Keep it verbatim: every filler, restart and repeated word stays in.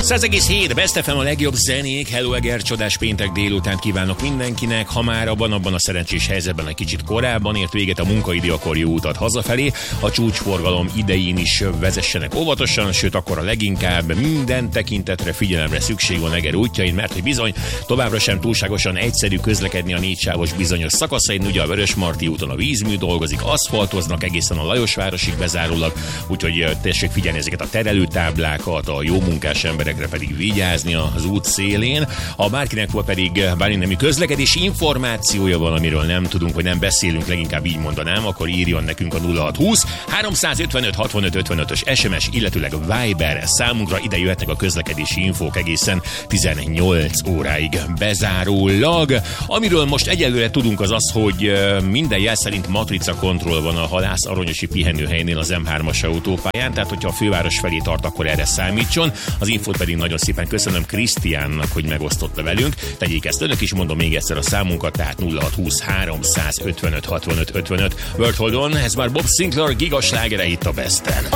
száz egész hét Best ef em, a legjobb zenék. Hello Eger, csodás péntek délután kívánok mindenkinek. Ha már abban, abban a szerencsés helyzetben egy kicsit korábban ért véget a munkaidő, akkor jó utat hazafelé. A csúcsforgalom idején is vezessenek óvatosan, sőt akkor a leginkább minden tekintetre figyelemre szükség van Eger útjain, mert hogy bizony továbbra sem túlságosan egyszerű közlekedni a négysávos bizonyos szakaszain. Ugye a Vörösmarty úton a vízmű dolgozik, aszfaltoznak egészen a Lajosvárosig bezárólag, úgyhogy tessék figyelni ezeket a terelőtáblákat, a jó munkás emberekre pedig vigyázni az út szélén. Ha bárkinek volt pedig bármilyen közlekedési információja van, amiről nem tudunk, vagy nem beszélünk, leginkább így mondanám, akkor írjon nekünk a nulla hat húsz háromszázötvenöt hatvanöt ötvenötös es em es, illetőleg Viber számunkra. Ide jöhetnek a közlekedési infók egészen tizennyolc óráig bezárólag. Amiről most egyelőre tudunk az az, hogy minden jel szerint matrica kontroll van a Halász Aronyosi pihenőhelynél az em hármas autópályán, tehát hogyha a főváros felé tart, akkor erre számítson. Az infót pedig nagyon szépen köszönöm Krisztiánnak, hogy megosztotta velünk. Tegyék ezt önök is, mondom még egyszer a számunkat, tehát nulla hat húsz háromszázötvenöt hatvanöt ötvenöt. World Hold On, ez már Bob Sinclair gigaslágere itt a Besten.